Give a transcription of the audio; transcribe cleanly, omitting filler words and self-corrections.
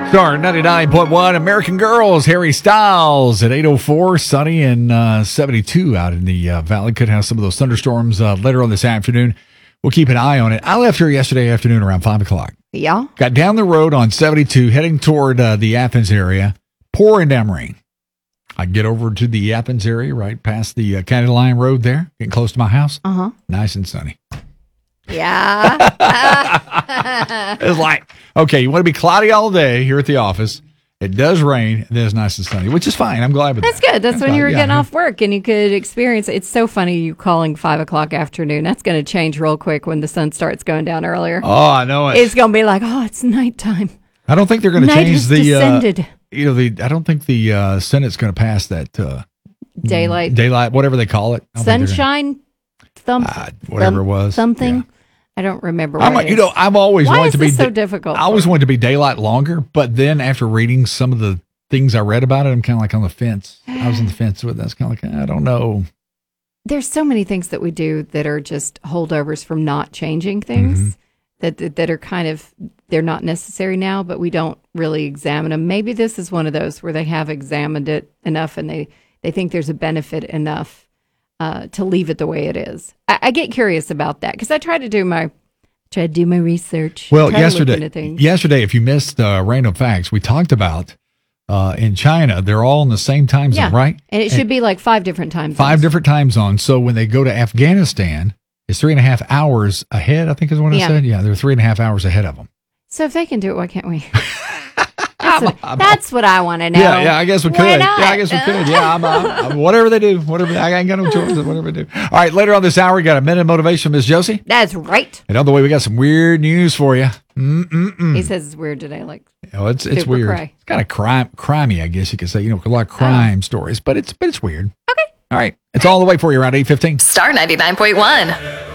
Star 99.1, American Girls, Harry Styles at 8:04, sunny and 72 out in the valley. Could have some of those thunderstorms later on this afternoon. We'll keep an eye on it. I left here yesterday afternoon around 5 o'clock. Yeah. Got down the road on 72, heading toward the Athens area, pouring down rain. I get over to the Athens area, right past the County Line Road there, getting close to my house. Uh-huh. Nice and sunny. Yeah. It's like, okay, you want to be cloudy all day here at the office. It does rain, and then it's nice and sunny, which is fine. I'm glad with that. That's good. That's when you were getting off work and you could experience it. It's so funny you calling 5 o'clock afternoon. That's going to change real quick when the sun starts going down earlier. Oh, I know it. It's going to be like, oh, it's nighttime. I don't think they're going to change the. Descended. I don't think the Senate's going to pass that Daylight, whatever they call it. Sunshine, whatever it was, something. Yeah. I don't remember. I've always Why wanted is to be this so difficult. I always wanted to be daylight longer, but then after reading some of the things I read about it, I'm kind of like on the fence. I was on the fence with that. It's kind of like, I don't know. There's so many things that we do that are just holdovers from not changing things that are kind of, they're not necessary now, but we don't really examine them. Maybe this is one of those where they have examined it enough and they think there's a benefit enough to leave it the way it is. I get curious about that because I try to do my research. Well, yesterday, if you missed Random Facts, we talked about in China, they're all in the same time zone, right? And it should be like 5 different time zones. 5 different time zones. So when they go to Afghanistan, it's 3.5 hours ahead, I think is what I said. Yeah, they're 3.5 hours ahead of them. So if they can do it, why can't we? That's what I want to know. Yeah, I guess we could. Why not? Yeah, I guess we could. Yeah, I'm whatever they do, I ain't got no choice. Whatever they do. All right, later on this hour, we got a minute of motivation, Miss Josie. That's right. And on the way, we got some weird news for you. He says it's weird today, like it's weird. Cray. It's kind of crimey, I guess you could say. You know, a lot of crime stories, but it's weird. Okay. All right, it's all the way for you around 8:15. Star 99.1.